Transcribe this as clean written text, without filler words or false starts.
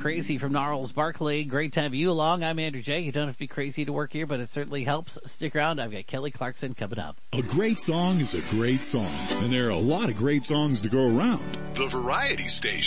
Crazy from Gnarls Barkley. Great to have you along. I'm Andrew J. You don't have to be crazy to work here, but it certainly helps. Stick around. I've got Kelly Clarkson coming up. A great song is a great song, and there are a lot of great songs to go around. The Variety Station.